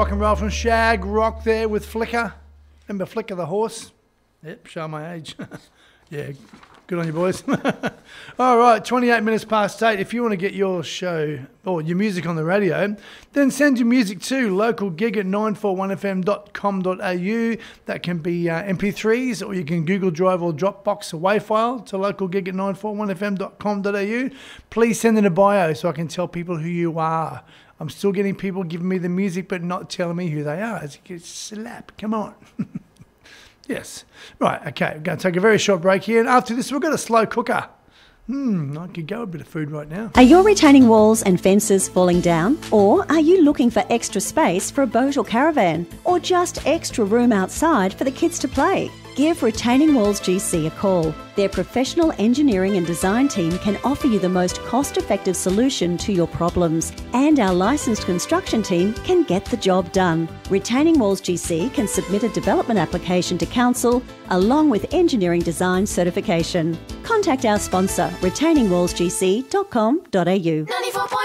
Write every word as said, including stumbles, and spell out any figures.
Rock and roll from Shag Rock there with Flicker. Remember Flicker the horse? Yep, show my age. Yeah, good on you boys. All right, twenty-eight minutes past eight. If you want to get your show or your music on the radio, then send your music to local gig at nine four one f m dot com dot a u. That can be uh, M P threes, or you can Google Drive or Dropbox a WAV file to local gig at nine four one f m dot com dot a u. Please send in a bio so I can tell people who you are. I'm still getting people giving me the music but not telling me who they are. It's a slap. Come on. Yes. Right, okay. We're going to take a very short break here. And after this, we've got a slow cooker. Hmm, I could go a bit of food right now. Are your retaining walls and fences falling down? Or are you looking for extra space for a boat or caravan? Or just extra room outside for the kids to play? Give Retaining Walls G C a call. Their professional engineering and design team can offer you the most cost-effective solution to your problems, and our licensed construction team can get the job done. Retaining Walls G C can submit a development application to council along with engineering design certification. Contact our sponsor, retaining walls g c dot com dot a u.